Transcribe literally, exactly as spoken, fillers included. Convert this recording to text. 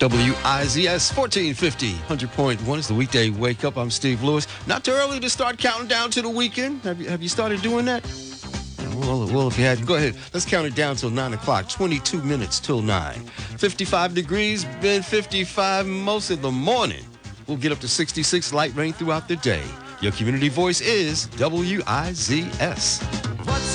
W I Z S fourteen fifty, one hundred point one is the weekday wake up. I'm Steve Lewis. Not too early to start counting down to the weekend. Have you, have you started doing that? Well, well, if you hadn't, go ahead. Let's count it down till nine o'clock. twenty-two minutes till nine. fifty-five degrees, been fifty-five most of the morning. We'll get up to sixty-six, light rain throughout the day. Your community voice is W I Z S.